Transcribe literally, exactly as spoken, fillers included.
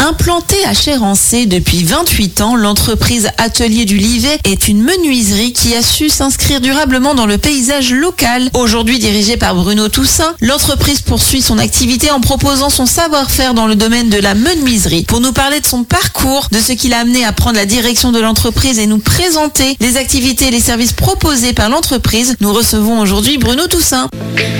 Implantée à Chérancé depuis vingt-huit ans, l'entreprise Atelier du Livet est une menuiserie qui a su s'inscrire durablement dans le paysage local. Aujourd'hui dirigée par Bruno Toussaint, l'entreprise poursuit son activité en proposant son savoir-faire dans le domaine de la menuiserie. Pour nous parler de son parcours, de ce qui l'a amené à prendre la direction de l'entreprise et nous présenter les activités et les services proposés par l'entreprise, nous recevons aujourd'hui Bruno Toussaint.